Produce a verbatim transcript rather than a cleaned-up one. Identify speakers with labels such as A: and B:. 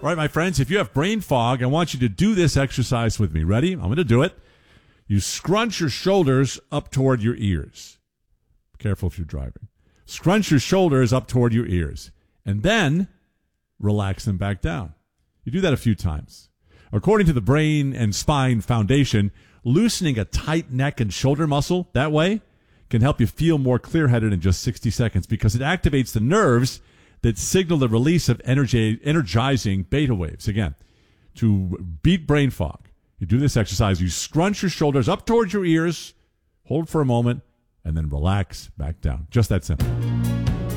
A: All right, my friends, if you have brain fog, I want you to do this exercise with me. Ready? I'm going to do it. You scrunch your shoulders up toward your ears. Be careful if you're driving. Scrunch your shoulders up toward your ears. And then relax them back down. You do that a few times. According to the Brain and Spine Foundation, loosening a tight neck and shoulder muscle that way can help you feel more clear-headed in just sixty seconds because it activates the nerves that signal the release of energy, energizing beta waves. Again, to beat brain fog, you do this exercise. You scrunch your shoulders up towards your ears, hold for a moment, and then relax back down. Just that simple.